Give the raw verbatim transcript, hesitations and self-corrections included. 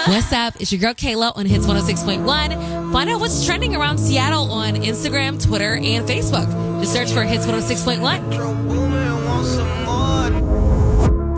What's up? It's your girl Kayla on Hits one oh six point one. Find out what's trending around Seattle on Instagram, Twitter, and Facebook. Just search for Hits one oh six point one.